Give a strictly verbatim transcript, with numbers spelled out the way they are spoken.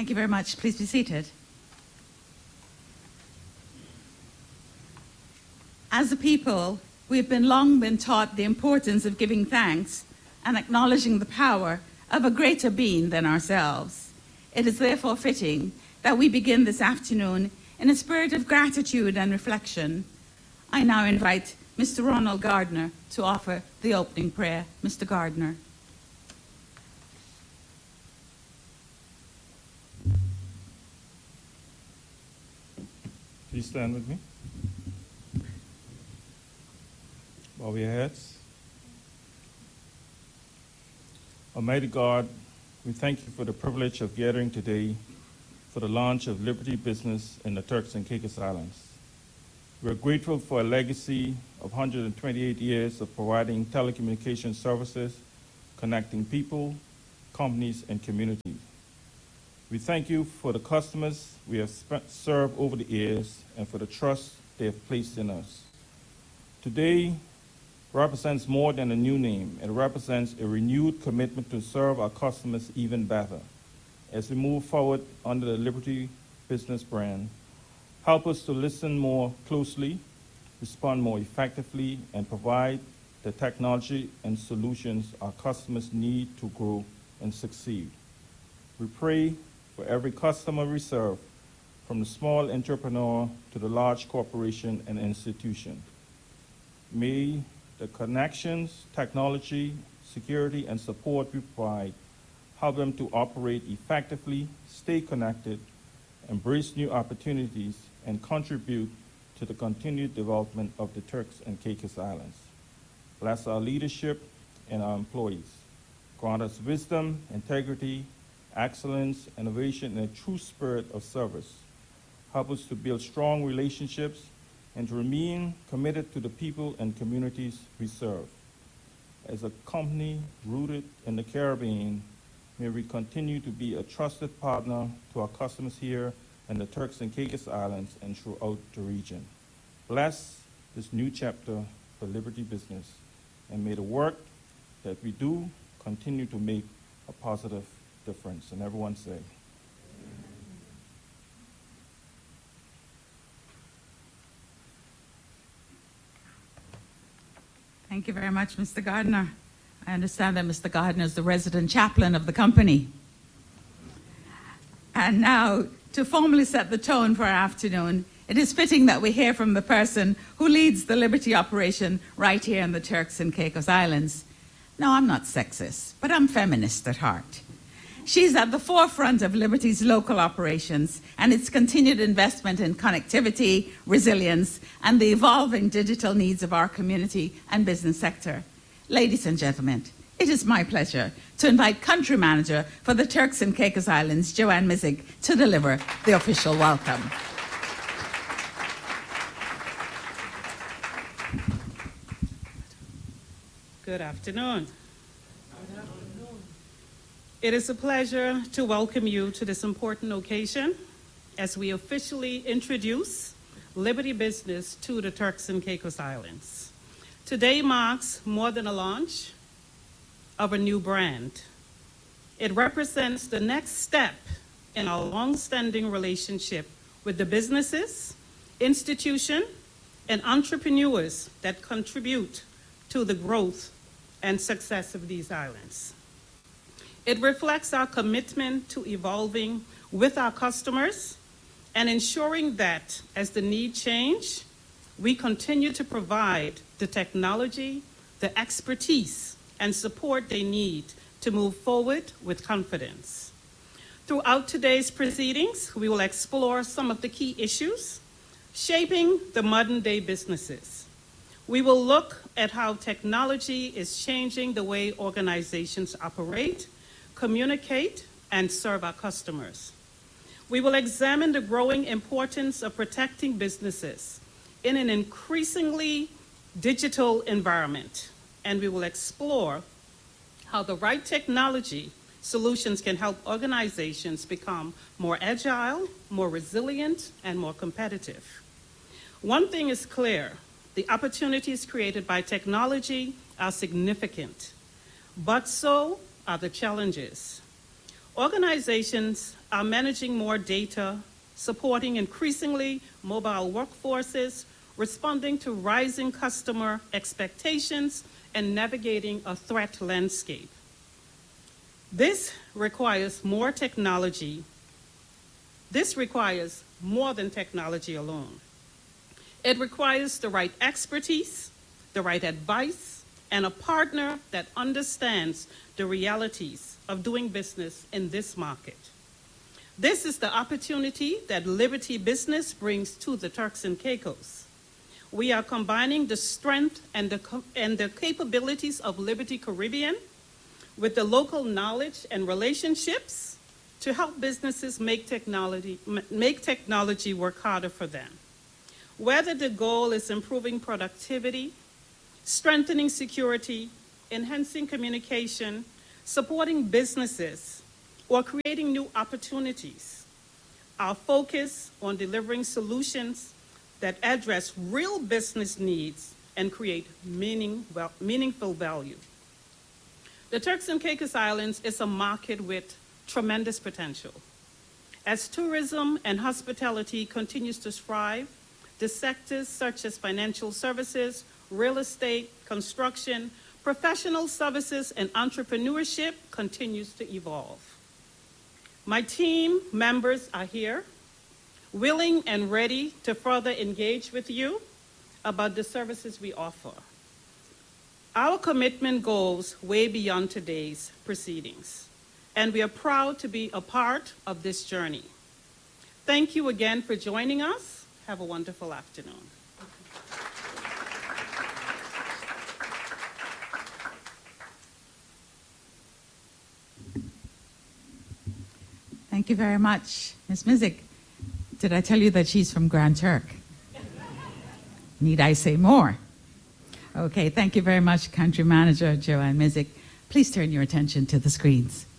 Thank you very much. Please be seated. As a people, we have been long been taught the importance of giving thanks and acknowledging the power of a greater being than ourselves. It is therefore fitting that we begin this afternoon in a spirit of gratitude and reflection. I now invite Mister Ronald Gardner to offer the opening prayer. Mister Gardner. Please stand with me. Bow your heads. Almighty God, we thank you for the privilege of gathering today for the launch of Liberty Business in the Turks and Caicos Islands. We are grateful for a legacy of one hundred twenty-eight years of providing telecommunication services, connecting people, companies, and communities. We thank you for the customers we have spent, served over the years and for the trust they have placed in us. Today represents more than a new name. It represents a renewed commitment to serve our customers even better. As we move forward under the Liberty Business brand, help us to listen more closely, respond more effectively, and provide the technology and solutions our customers need to grow and succeed. We pray for every customer we serve, from the small entrepreneur to the large corporation and institution. May the connections, technology, security, and support we provide help them to operate effectively, stay connected, embrace new opportunities, and contribute to the continued development of the Turks and Caicos Islands. Bless our leadership and our employees. Grant us wisdom, integrity, excellence, innovation, and a true spirit of service. Help us to build strong relationships and to remain committed to the people and communities we serve. As a company rooted in the Caribbean, may we continue to be a trusted partner to our customers here in the Turks and Caicos Islands and throughout the region. Bless this new chapter for Liberty Business, and may the work that we do continue to make a positive difference. And everyone say, thank you very much, Mister Gardner. I understand that Mister Gardner is the resident chaplain of the company. And now, to formally set the tone for our afternoon, it is fitting that we hear from the person who leads the Liberty operation right here in the Turks and Caicos Islands. No, I'm not sexist, but I'm feminist at heart. She's at the forefront of Liberty's local operations and its continued investment in connectivity, resilience, and the evolving digital needs of our community and business sector. Ladies and gentlemen, it is my pleasure to invite Country Manager for the Turks and Caicos Islands, Joanne Mizig, to deliver the official welcome. Good afternoon. Good afternoon. It is a pleasure to welcome you to this important occasion as we officially introduce Liberty Business to the Turks and Caicos Islands. Today marks more than a launch of a new brand. It represents the next step in our long-standing relationship with the businesses, institutions, and entrepreneurs that contribute to the growth and success of these islands. It reflects our commitment to evolving with our customers and ensuring that as the needs change, we continue to provide the technology, the expertise, and support they need to move forward with confidence. Throughout today's proceedings, we will explore some of the key issues shaping the modern-day businesses. We will look at how technology is changing the way organizations operate, communicate, and serve our customers. We will examine the growing importance of protecting businesses in an increasingly digital environment, and we will explore how the right technology solutions can help organizations become more agile, more resilient, and more competitive. One thing is clear: the opportunities created by technology are significant, but so are the challenges. Organizations are managing more data, supporting increasingly mobile workforces, responding to rising customer expectations, and navigating a threat landscape. This requires more technology. This requires more than technology alone. It requires the right expertise, the right advice, and a partner that understands the realities of doing business in this market. This is the opportunity that Liberty Business brings to the Turks and Caicos. We are combining the strength and the, and the capabilities of Liberty Caribbean with the local knowledge and relationships to help businesses make technology, make technology work harder for them. Whether the goal is improving productivity, strengthening security, enhancing communication, supporting businesses, or creating new opportunities, our focus on delivering solutions that address real business needs and create meaning, well, meaningful value. The Turks and Caicos Islands is a market with tremendous potential. As tourism and hospitality continues to thrive, the sectors such as financial services, real estate, construction, professional services, and entrepreneurship continues to evolve. My team members are here, willing and ready to further engage with you about the services we offer. Our commitment goes way beyond today's proceedings, and we are proud to be a part of this journey. Thank you again for joining us. Have a wonderful afternoon. Thank you very much, Miz Mizik. Did I tell you that she's from Grand Turk? Need I say more? Okay, thank you very much, Country Manager Joanne Mizik. Please turn your attention to the screens.